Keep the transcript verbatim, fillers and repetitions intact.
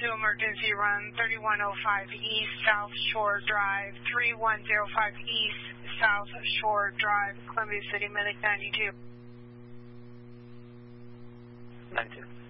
to emergency run thirty-one oh five East South Shore Drive, thirty-one oh five East South Shore Drive, Columbia City, Medic ninety-two. ninety-two.